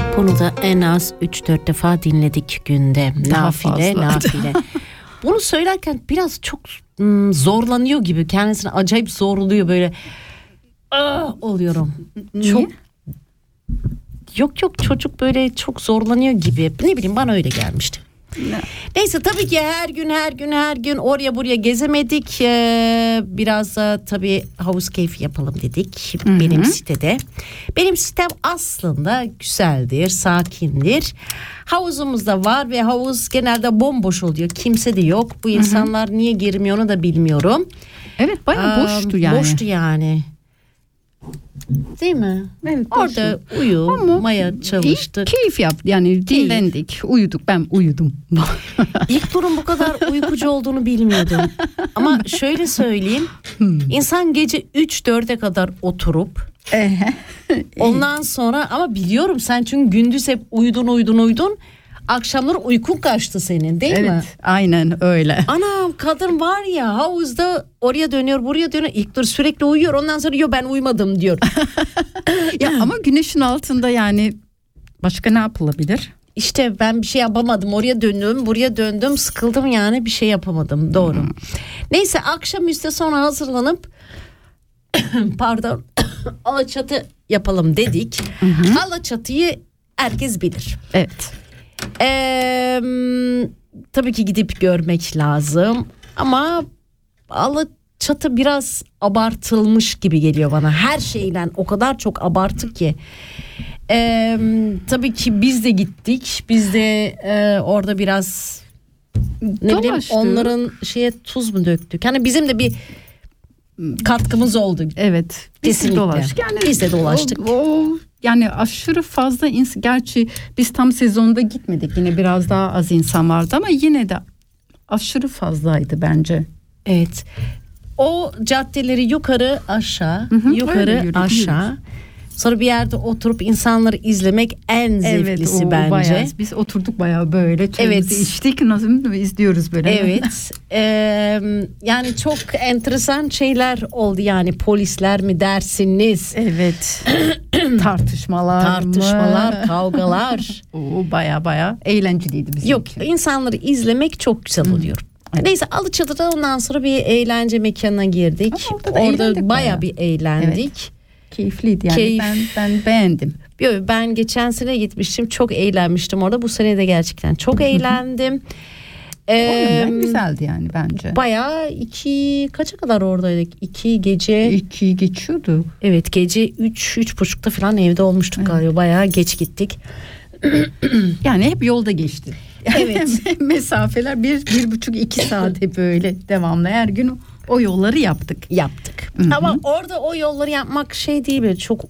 Bunu da en az 3-4 defa dinledik günde. Nafile. Bunu söylerken biraz çok zorlanıyor gibi. Kendisini acayip zorluyor böyle. Oluyorum. Niye? Çok Yok çocuk böyle çok zorlanıyor gibi. Ne bileyim, bana öyle gelmişti. Neyse, tabii ki her gün oraya buraya gezemedik. Biraz da tabii havuz keyfi yapalım dedik. Benim sitede. Benim sitem aslında güzeldir, sakindir. Havuzumuz da var ve havuz genelde bomboş oluyor. Kimse de yok. Bu insanlar niye girmiyor onu da bilmiyorum. Evet, bayağı boştu yani. Boştu yani. Değil mi? Evet, orada uyumaya çalıştık. Keyif yaptık yani, dinlendik, uyuduk. Ben uyudum. İlk durum bu kadar uykucu olduğunu bilmiyordum. Ama şöyle söyleyeyim. İnsan gece 3-4'e kadar oturup ondan sonra, ama biliyorum sen çünkü gündüz hep uyudun. Akşamları uykun kaçtı senin, değil mi? Evet, aynen öyle. Anam, kadın var ya havuzda oraya dönüyor buraya dönüyor. İlk dur sürekli uyuyor, ondan sonra ben uyumadım diyor. Ya ama güneşin altında yani başka ne yapılabilir? İşte ben bir şey yapamadım, oraya döndüm buraya döndüm, sıkıldım yani, bir şey yapamadım, doğru. Neyse, akşamüstü sonra hazırlanıp pardon Alaçatı yapalım dedik. Alaçatı'yı herkes bilir. Evet. Tabii ki gidip görmek lazım ama Alaçatı biraz abartılmış gibi geliyor bana. Her şeyle o kadar çok abartı ki. Tabii ki biz de gittik. Biz de orada biraz ne bileyim, onların tuz mu döktük? Hani bizim de bir katkımız oldu. Evet. Kesinlikle. Biz de dolaştık. Yani aşırı fazla gerçi biz tam sezonda gitmedik, yine biraz daha az insan vardı ama yine de aşırı fazlaydı bence. Evet. O caddeleri yukarı aşağı aşağı. Sonra bir yerde oturup insanları izlemek en zevklisi bence. Bayağı, biz oturduk bayağı böyle çayımızı içtik, nasıl izliyoruz böyle. Evet. Yani çok enteresan şeyler oldu yani, polisler mi dersiniz? Evet. Tartışmalar, kavgalar. Bayağı eğlenceliydi bizim için. İnsanları izlemek çok güzel oluyor. Evet. Neyse, Alaçatı'da ondan sonra bir eğlence mekanına girdik. Orada bayağı bir eğlendik. Evet. Keyifliydi yani. Ben beğendim. Ben geçen sene gitmiştim, çok eğlenmiştim orada. Bu sene de gerçekten çok eğlendim. Güzeldi yani bence. Bayağı kaça kadar oradaydık? 2 gece. 2 geçiyordu. Evet, gece 3-3.30'da falan evde olmuştuk galiba. Bayağı geç gittik. Yani hep yolda geçti. Evet. Mesafeler 1,5-2 saat böyle devamlı her gün o yolları yaptık. Ama orada o yolları yapmak değil, böyle çok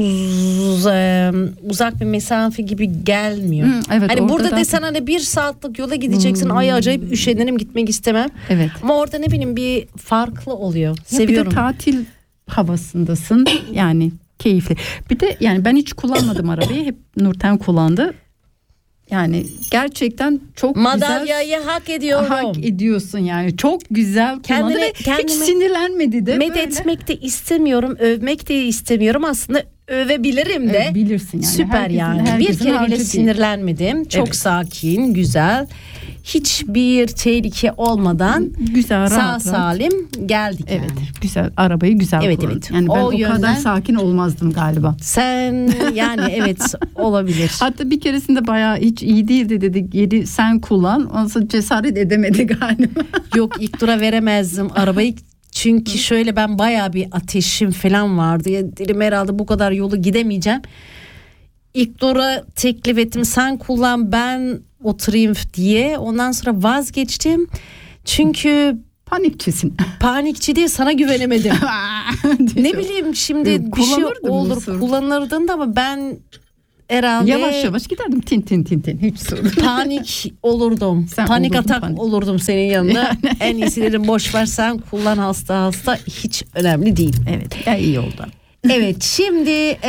uzak bir mesafe gibi gelmiyor. Evet, hani burada desen hani 1 saatlik yola gideceksin. Ay acayip üşenirim, gitmek istemem. Evet. Ama orada ne bileyim bir farklı oluyor. Seviyorum. Bir de tatil havasındasın. Yani keyifli. Bir de yani ben hiç kullanmadım arabayı. Hep Nurten kullandı. Yani gerçekten çok madalyayı hak ediyorum. Hak ediyorsun yani. Çok güzel kullandı ve hiç sinirlenmedi de. Etmek de istemiyorum, övmek de istemiyorum. Aslında övebilirim de. Bilirsin yani. Süper yani. Bir kere bile sinirlenmedim. Çok sakin, güzel. Hiçbir tehlike olmadan güzel, sağ salim geldik. Evet, yani. Güzel, arabayı güzel kullandın. Evet. Yani ben o kadar sakin olmazdım galiba. Sen yani evet, olabilir. Hatta bir keresinde bayağı hiç iyi değildi dedik. Yeri sen kullan. Ondan sonra cesaret edemedi galiba. Yok, ilk dura veremezdim arabayı. Çünkü şöyle, ben bayağı bir ateşim falan vardı. Dedim herhalde bu kadar yolu gidemeyeceğim. İlk dura teklif ettim, sen kullan ben oturayım diye. Ondan sonra vazgeçtim. Çünkü panikçisin. Panikçi diye sana güvenemedim. Ne bileyim şimdi bir şey olur kullanırdın da, ama ben herhalde yavaş giderdim, tin hiç sorun. Panik olurdum. Panik atak olurdum senin yanında. Yani. En iyisi dedim, boş ver sen kullan, hasta hiç önemli değil. Evet, iyi oldu. Evet, şimdi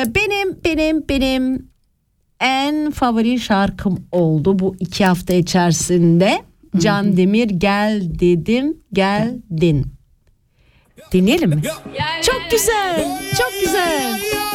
benim en favori şarkım oldu bu 2 hafta içerisinde. Can Demir, gel dedim geldin. Dinleyelim mi? Çok güzel.